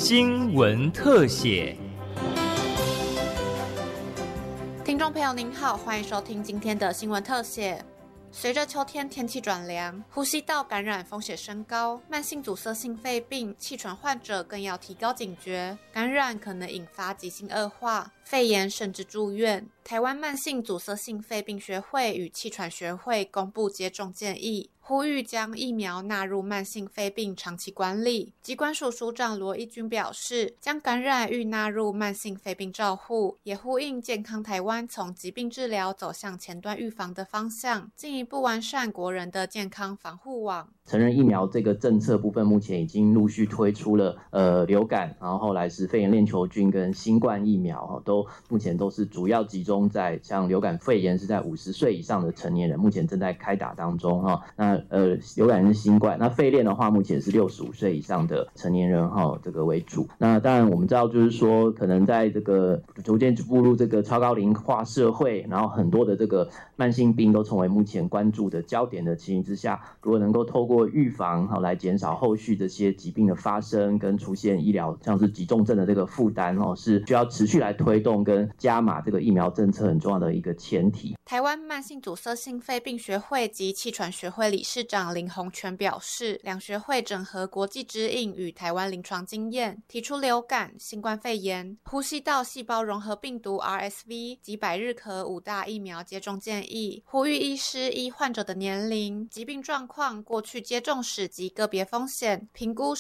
新闻特写。 听众朋友您好，欢迎收听今天的新闻特写。随着秋天天气转凉，呼吸道感染风险升高，慢性阻塞性肺病、气喘患者更要提高警觉，感染可能引发急性恶化、肺炎甚至住院。台湾慢性阻塞性肺病学会与气喘学会公布接种建议，呼吁将疫苗纳入慢性肺病长期管理。疾管署署长罗一军表示，将感染预纳入慢性肺病照护，也呼应健康台湾从疾病治疗走向前端预防的方向，进一步完善国人的健康防护网。 成人疫苗这个政策部分，目前已经陆续推出了流感，然后后来是肺炎链球菌跟新冠疫苗，目前都是主要集中在像流感肺炎是在50岁以上的成年人，目前正在开打当中哈。那流感是新冠，那肺链的话目前是65岁以上的成年人这个为主。那当然我们知道就是说，可能在这个逐渐步入这个超高龄化社会，然后很多的这个慢性病都成为目前关注的焦点的情形之下，如果能够透过预防来减少后续这些疾病的发生跟出现医疗像是急重症的这个负担是需要持续来推动跟加码这个疫苗政策很重要的一个前提。 台湾慢性阻塞性肺病学会及气喘学会理事长林宏全表示，两学会整合国际指引与台湾临床经验，提出流感、新冠肺炎、呼吸道细胞融合病毒 RSV 及百日咳5大疫苗接种建议，呼吁医师依患者的年龄、疾病状况、过去接种史及个别风险，评估